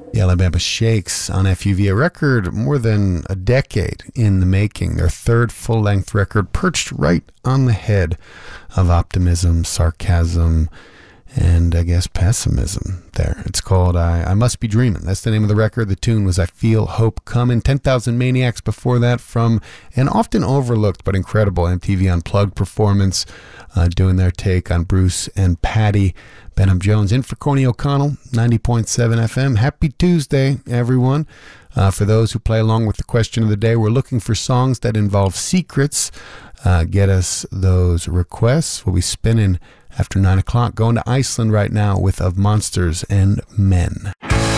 The Alabama Shakes on FUV, a record more than a decade in the making. Their third full-length record, perched right on the head of optimism, sarcasm, and I guess pessimism there. It's called I Must Be Dreamin'. That's the name of the record. The tune was I Feel Hope Comin'. 10,000 Maniacs before that, from an often overlooked but incredible MTV Unplugged performance, doing their take on Bruce and Patty. Benham Jones in for Corny O'Connell, 90.7 FM. Happy Tuesday, everyone. For those who play along with the question of the day, we're looking for songs that involve secrets. Get us those requests. We'll be spinning after 9 o'clock. Going to Iceland right now with Of Monsters and Men.